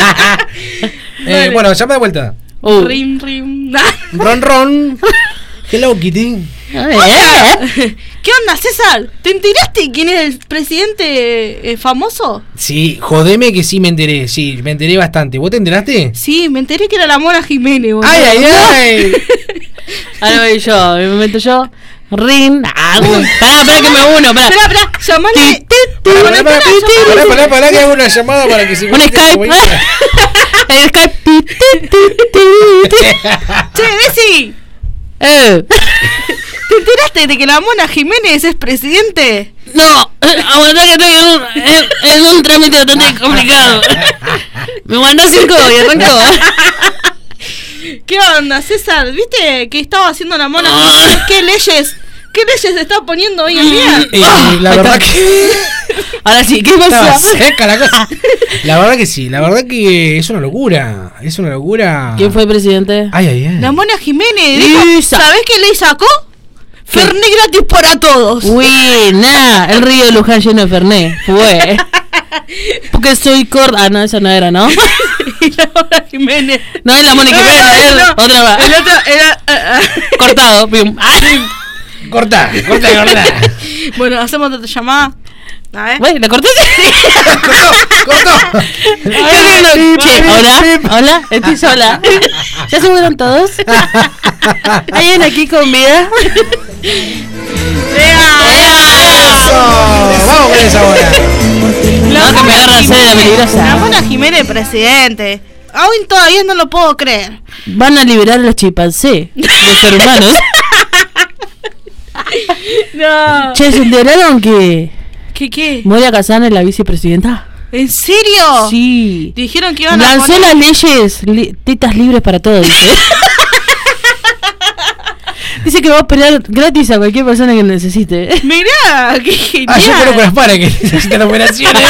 Bueno, llama de vuelta. Rim, rim. Ron, ron. Hello, Kitty. ¿Qué onda, César? ¿Te enteraste quién es el presidente famoso? Sí, jodeme que sí me enteré. Sí, me enteré bastante. ¿Vos te enteraste? Sí, me enteré que era la Mona Jiménez, boludo. ¡Ay, ay, ay! Ahora voy yo, me meto yo. Rin. Pará que me uno. Esperá, llamale. Pará que hago una llamada para que se un Skype. El Skype. Che, Desi. ¿Te enteraste de que la Mona Jiménez es presidente? No, aguantá que estoy en un trámite bastante complicado. Me mandó 5 y arrancó. ¿Qué onda, César? ¿Viste que estaba haciendo la Mona Jiménez? ¿Qué leyes se está poniendo hoy en día? La verdad que... Ahora sí, ¿qué pasó? Estaba seca la cosa. La verdad que sí, la verdad que es una locura. Es una locura. ¿Quién fue el presidente? Ay, ay, ay. La Mona Jiménez dijo, ¿sabés qué ley sacó? Fernet gratis para todos. Uy, el río de Luján lleno de Fernet. Fue. Porque soy no, esa no era, ¿no? Y la Mona Jiménez. No es la Mona Jiménez, no. Otra más. El otro era... Cortado. Corta. Bueno, hacemos otra llamada. A ver. Güey, ¿la corté? Cortó. Hola, estoy sola. ¿Ya se fueron todos? ¿Hay alguien aquí con vida? ¡Eso! Vamos con esa hora. No, que me agarra a ser la peligrosa. La Mona Jiménez presidente. Aún todavía no lo puedo creer. Van a liberar a los chimpancés, los seres humanos. No. Che, ¿se enteraron que ¿Qué? Moria Kazan es la vicepresidenta? ¿En serio? Sí. Dijeron que iban a lanzó las leyes tetas libres para todos, dice. Dice que va a operar gratis a cualquier persona que necesite. Mirá, qué genial. Yo conozco las paras que necesitan operaciones.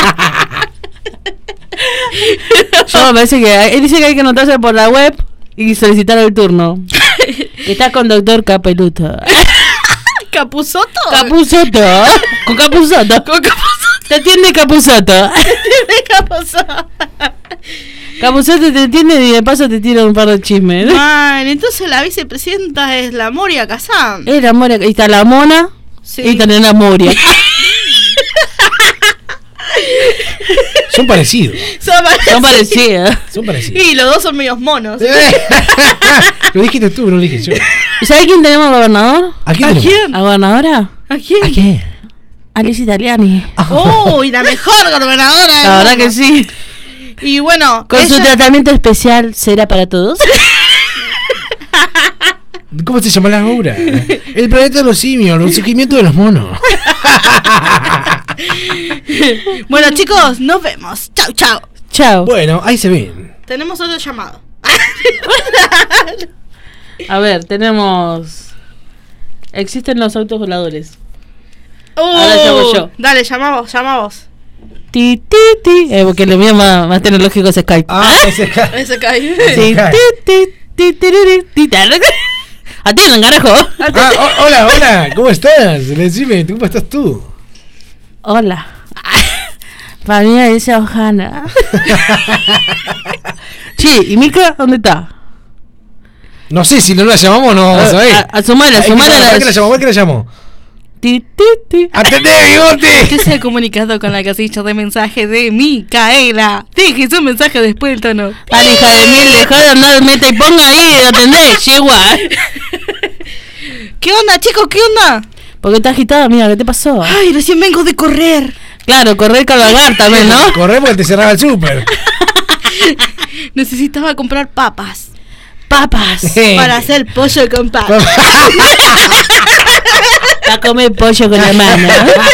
Yo me parece que él dice que hay que anotarse por la web y solicitar el turno. Está con doctor Capeluto. ¿Capuzoto? Capuzoto. Con Capuzoto. Te atiende Capuzoto. Capuzoto te entiende y de paso te tira un par de chismes. Man, entonces la vicepresidenta es la Moria Kazan. Es la Moria, ahí está la Mona. Sí. Y también la Moria. Son parecidos. Son parecidos. Y los dos son medios monos. Lo dijiste tú, no lo dije yo. ¿Y sabes quién tenemos gobernador? ¿A quién? ¿A gobernadora? ¿A quién? ¿A quién? Alicia Italiani. ¡Uy, la mejor gobernadora! La verdad que sí. Y bueno, con su tratamiento especial será para todos. ¿Cómo se llama la obra? El planeta de los simios, el surgimiento de los monos. Bueno, chicos, nos vemos. Chau. Chao. Bueno, ahí se ven. Tenemos otro llamado. A ver, tenemos... Existen los autos voladores. Ahora llamo yo. Dale, llamamos. Porque lo mío más tecnológico es Skype. Ese Skype. Sí. Atiendan, carajo. Hola, ¿cómo estás? Decime, ¿cómo estás tú? Hola. Para mí me dice Ojana. Che, ¿y Mica dónde está? No sé, si no la llamamos no vamos a ver. A sumar ¿Qué la llamo? ¡Atendé, bigote! Usted se ha comunicado con la casilla de mensaje de Micaela. Deje su mensaje después del tono. Dale, hija de mil, dejá de andar, meta y ponga ahí, atendé, yegua. ¿Qué onda, chicos? ¿Qué onda? Porque está agitada, amiga, ¿qué te pasó? Ay, recién vengo de correr. Claro, correr cabalgar también, ¿no? Correr porque te cerraba el súper. Necesitaba comprar papas. Para hacer pollo con papas. A comer pollo con la mano.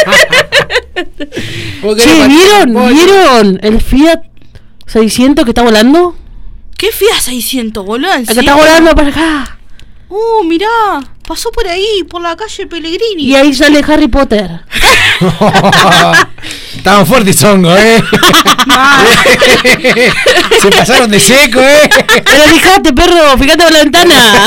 Che, ¿vieron el Fiat 600 que está volando? ¿Qué Fiat 600, boludo? El que está volando para acá. Mirá, pasó por ahí, por la calle Pellegrini. Y ahí sale Harry Potter. Estaban fuertes hongos, Se pasaron de seco, Pero fíjate, perro, fíjate por la ventana.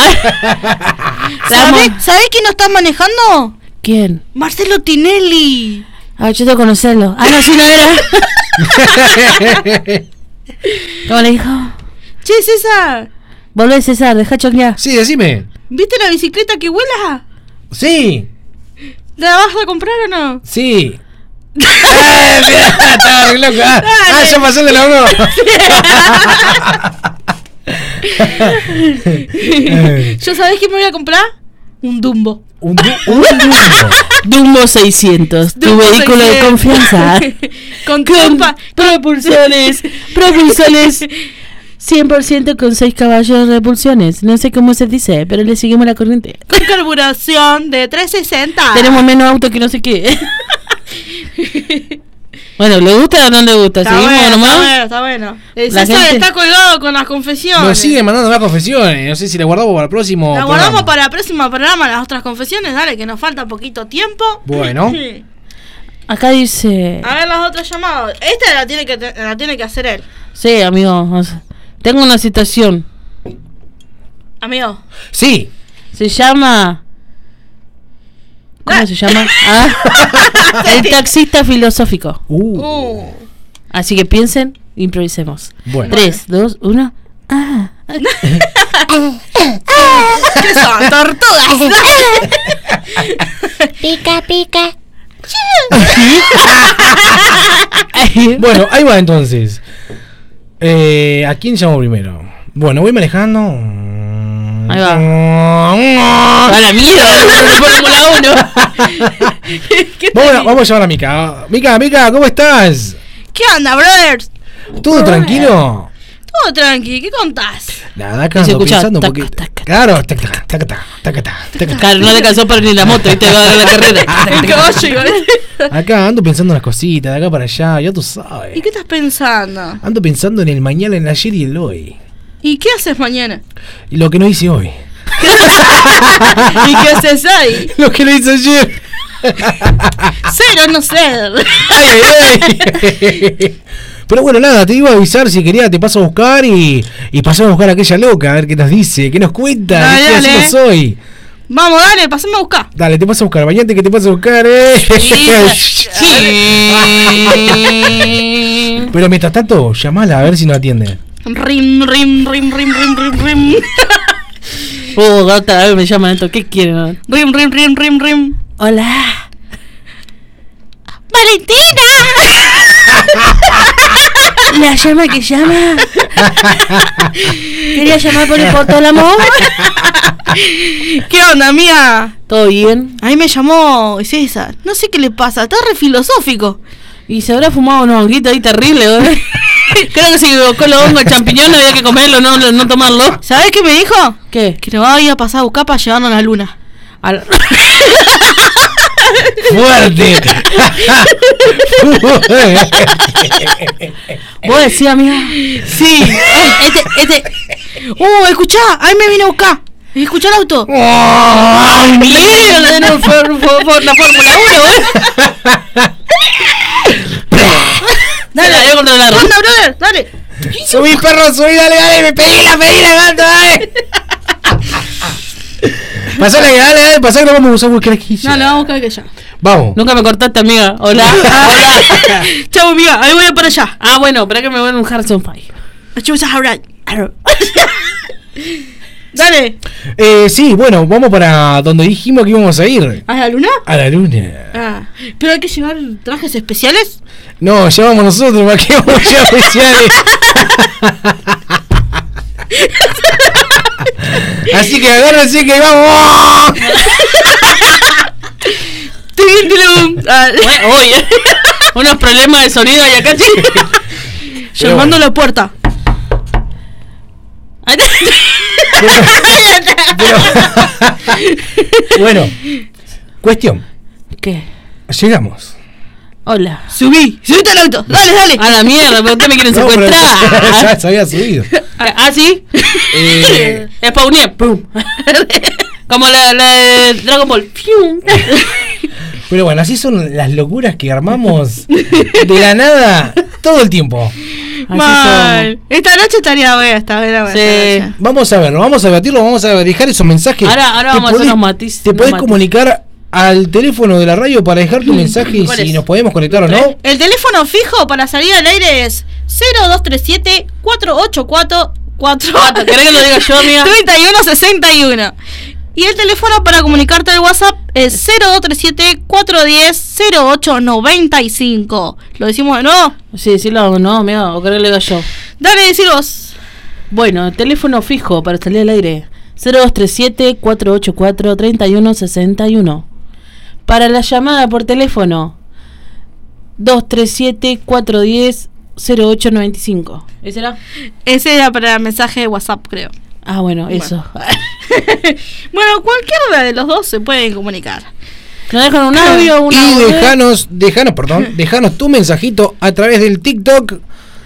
¿Sabés quién nos está manejando? ¿Quién? Marcelo Tinelli. Yo tengo que conocerlo. No, sí, no era. ¿Cómo le dijo? Che, César, Volvé, César, deja choclear. Sí, decime. ¿viste la bicicleta que vuela? Sí, ¿La vas a comprar o no? sí. Mirá, estaba re loco. Ya pasó el de la 1. ¿Yo sabés qué me voy a comprar? Un Dumbo. Un Dumbo. Dumbo 600, tu Dumbo vehículo 600. de confianza. Con Con trompa. propulsores 100% con 6 caballos de repulsiones. No sé cómo se dice, pero le seguimos la corriente. Con carburación de 360. Tenemos menos auto que no sé qué. Bueno, ¿le gusta o no le gusta? Está ¿Seguimos bueno, nomás? está bueno. La César gente- está colgado con las confesiones. Nos sigue mandando más confesiones. No sé si la guardamos para el próximo. La programa. guardamos para el próximo programa, las otras confesiones. Dale, que nos falta poquito tiempo. Bueno. Sí. Acá dice... A ver las otras llamadas. Esta la tiene que hacer él. Sí, amigo, o sea, tengo una situación. Amigo. Sí. Se llama... ¿Cómo se llama? Ah, el taxista filosófico. Así que piensen, improvisemos. Bueno. 3, 2, 1. Ah. ¿Qué son? Tortugas. Pica, pica. Bueno, ahí va entonces. ¿A quién llamo primero? Bueno, voy manejando. Ahí va. A la mierda, Fórmula 1. Vamos a llamar a Mica. Mica, ¿cómo estás? ¿Qué onda, brothers? ¿Todo tranquilo? Todo tranqui, ¿qué contás? Nada, acá Y se ando escucha pensando taca, porque... taca, Claro, taca, taca, taca, taca. Claro, no le alcanzó para ni la moto, ¿viste? Va a dar la carrera. El caballo igual. Acá ando pensando en las cositas, de acá para allá, ya tú sabes. ¿Y qué estás pensando? Ando pensando en el mañana, en el ayer y el hoy. ¿Y qué haces mañana? Y lo que no hice hoy. ¿Y qué haces ahí? Lo que no hice ayer. Cero no ser. Ay, ay, ay. Pero bueno, nada, te iba a avisar si quería, te paso a buscar y pasamos a buscar a aquella loca, a ver qué nos dice, qué nos cuenta, Dale, qué dale. hacemos hoy. Vamos, dale, pasame a buscar. Dale, te paso a buscar, bañate que te paso a buscar, Pero mientras tanto, llamala a ver si nos atiende. Rim, rim, rim, rim, rim, rim, rim. Otra vez me llaman esto, ¿qué quieren? Rim, rim, rim, rim, rim. Hola. ¡Valentina! La llama que llama. Quería llamar por el portal amor. ¿Qué onda, amiga? ¿Todo bien? Ahí me llamó César. No sé qué le pasa, está re filosófico. Y se habrá fumado unos honguitos ahí terribles, ¿verdad? Creo que se equivocó los hongos, el champiñón, había que comerlo, no tomarlo. ¿Sabés qué me dijo? ¿Qué? Que nos va a ir a pasar a buscar para llevarnos a la luna. ¡Fuerte! ¿Vos decís, amiga? Sí. Escuchá, ahí me vine a buscar. Escuchá el auto. ¡Ay, mierda! La Fórmula 1, Dale, la voy a controlar. anda, brother, dale. Subí, perro, subí, dale, me pedila, gato, dale. Pasale, dale, pasale, que vamos a usar buscar aquí. No, le vamos a buscar que ya. Vamos. Nunca me cortaste, amiga. Hola. Hola. Chau, amiga, ahí voy a para allá. Ah, bueno, espera que me voy en un Harrison Five. Dale. Sí, bueno, vamos para donde dijimos que íbamos a ir. ¿A la luna? A la luna. Ah, pero hay que llevar trajes especiales. No, ya vamos nosotros, ¿para qué vamos ya especiales? Así que agárrense que vamos. Oye, unos problemas de sonido y acá, Llamando a la puerta. Bueno, cuestión. ¿Qué? Llegamos. Hola. Subite al auto. Dale, dale. A la mierda, pero ustedes me quieren No, pero secuestrar. ya se había subido. Ah, ¿sí? Spawné, pum. Como la de Dragon Ball. Fium. Pero bueno, así son las locuras que armamos de la nada todo el tiempo. Mal. Esta noche estaría buena, esta buena. Sí. Vamos a verlo, vamos a debatirlo, vamos a dejar esos mensajes. Ahora Te vamos a hacer podés- unos matices. Te podés comunicar al teléfono de la radio para dejar tu mensaje y si nos podemos conectar o no. El teléfono fijo para salir al aire es 0237-484-4. ¿Querés que lo diga yo, amiga? 3161. Y el teléfono para comunicarte al WhatsApp es 0237-410-0895. ¿Lo decimos de nuevo? Sí, sí lo hago, no, amiga, o querés que lo diga yo. Dale, decir vos. Bueno, teléfono fijo para salir al aire 0237-484-3161. Para la llamada por teléfono 237-410-0895. ¿Ese era? Ese era para el mensaje de WhatsApp, creo. Ah, bueno, eso. Bueno, cualquiera de los dos se pueden comunicar. Nos dejan un audio, un Y audio. dejanos tu mensajito a través del TikTok.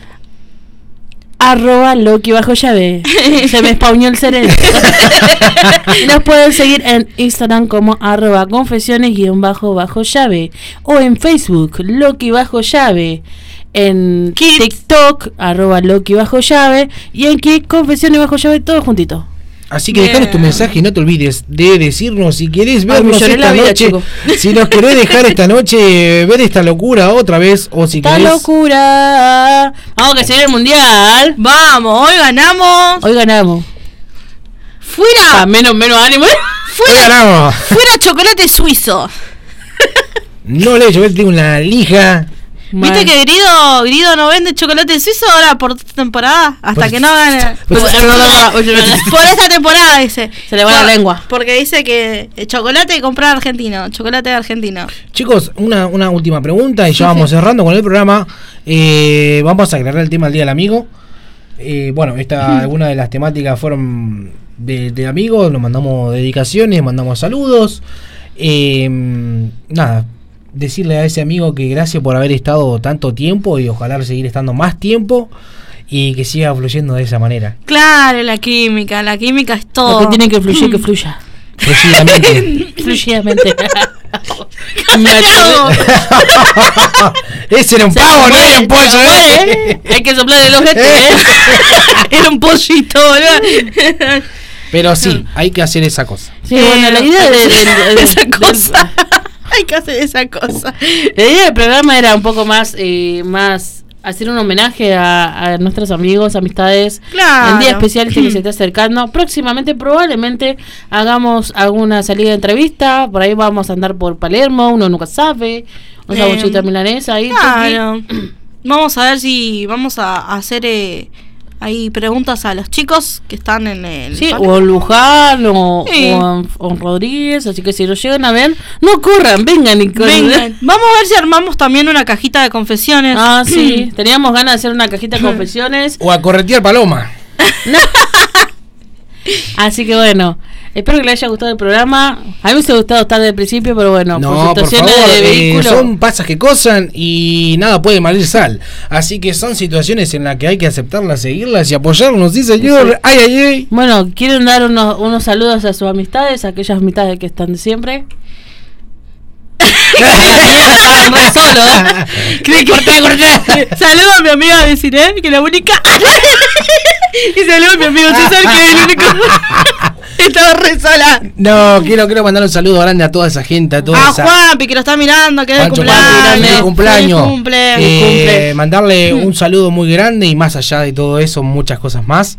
@Loki bajo llave. Se me spawneó el cerebro. Nos pueden seguir en Instagram como @confesiones_bajo llave. O en Facebook, Loki bajo llave. En TikTok, @Loki bajo llave. Y en Kik, Confesiones bajo llave, todo juntito. Así que dejanos tu mensaje y no te olvides de decirnos si querés vernos esta vida, noche. chico. Si nos querés dejar esta noche ver esta locura otra vez. O si ¡Esta querés. locura! Vamos que seguir el mundial. Vamos, hoy ganamos. Hoy ganamos. Fuera. Menos ánimo. Hoy ganamos. Fuera chocolate suizo. No le yo tengo una lija. ¿Viste que Grido no vende chocolate suizo ahora por temporada? Hasta que no gane. Por esta temporada dice. Se le va la lengua. Porque dice que el chocolate comprar argentino. Chocolate argentino. Chicos, una última pregunta y ya vamos cerrando con el programa. Vamos a aclarar el tema del Día del Amigo. Bueno, algunas de las temáticas fueron de amigos. Nos mandamos dedicaciones, mandamos saludos. Nada. Decirle a ese amigo que gracias por haber estado tanto tiempo y ojalá seguir estando más tiempo y que siga fluyendo de esa manera. Claro, la química es todo. Lo que tiene que fluir, que fluya. Fluidamente. Fluyidamente. Ese era un pavo, no era un pollo, Hay que soplar el ojete, Era un pollito, ¿verdad? Pero sí, hay que hacer esa cosa. Sí, bueno, la idea de esa cosa. Hay que hacer esa cosa. La idea del programa era un poco más hacer un homenaje a nuestros amigos, amistades. Claro. En día especial que se está acercando. Próximamente probablemente hagamos alguna salida de entrevista. Por ahí vamos a andar por Palermo, uno nunca sabe. Un sabuchito milanesa ahí. Claro. Vamos a ver si vamos a hacer hay preguntas a los chicos que están en el... Sí, o Luján o Rodríguez, así que si lo llegan a ver, no corran, vengan y corran. Vengan. Vamos a ver si armamos también una cajita de confesiones. Ah, sí, teníamos ganas de hacer una cajita de confesiones. O a corretear paloma. Así que bueno, espero que les haya gustado el programa. A mí me hubiese gustado estar desde el principio, pero bueno, no, por situaciones favor, de vehículo. son pasas que cosan y nada puede malir sal. Así que son situaciones en las que hay que aceptarlas, seguirlas y apoyarnos, sí señor. Sí. Ay, ay, ay. Bueno, ¿quieren dar unos saludos a sus amistades, a aquellas amistades que están de siempre? Solo, Saludo a mi amiga Desiree, que es la única. Y saludo a mi amigo César, que es el único. Estaba re sola. No, quiero mandar un saludo grande a toda esa gente, a toda esa... Juanpi, que lo está mirando, que es el cumpleaños. Cumple. Mandarle un saludo muy grande y más allá de todo eso, muchas cosas más.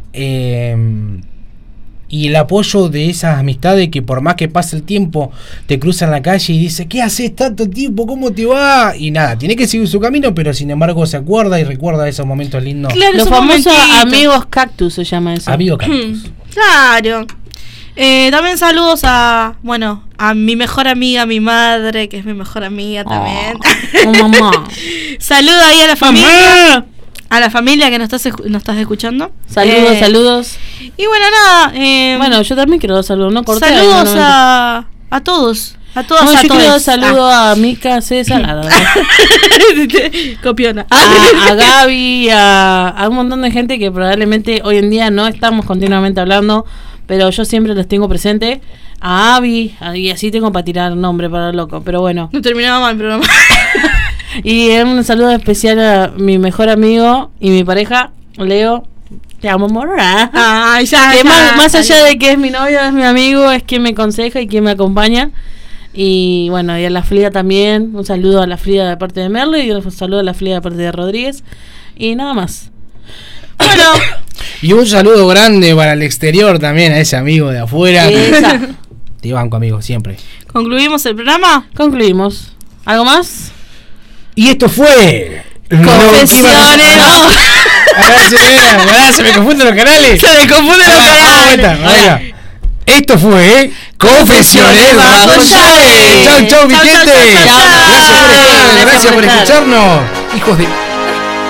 Y el apoyo de esas amistades que por más que pase el tiempo te cruzan la calle y dice ¿qué haces tanto tiempo? ¿Cómo te va? Y nada, tiene que seguir su camino, pero sin embargo se acuerda y recuerda esos momentos lindos. Claro, los famosos amigos cactus se llama eso. Amigos cactus. Claro. También saludos a mi mejor amiga, mi madre, que es mi mejor amiga también. Mamá. Saludo ahí a la familia. Mamá. A la familia que nos estás escuchando. Saludos. Y bueno, nada. Bueno, yo también quiero dar saludos, no corté. Saludos a todos. A todas, no, a yo todos. quiero saludo a Mica, César, copiona. A Gaby, a un montón de gente que probablemente hoy en día no estamos continuamente hablando, pero yo siempre los tengo presente. A Abby, y así tengo para tirar nombre para loco, pero bueno. No terminaba mal el programa. Y un saludo especial a mi mejor amigo y mi pareja, Leo. Te amo, amor. Que más allá de que es mi novio, es mi amigo, es quien me aconseja y quien me acompaña. Y bueno, y a la Frida también. Un saludo a la Frida de parte de Merle y un saludo a la Frida de parte de Rodríguez. Y nada más. Bueno. Y un saludo grande para el exterior también, a ese amigo de afuera. Te banco, amigo, siempre. ¿Concluimos el programa? Concluimos. ¿Algo más? Y esto fue... Confesiones. Se me confunden los canales. Se me confunden los canales. Esto fue Confesiones bajo llave. Chau, mi gente. Gracias por escucharnos. Hijos de...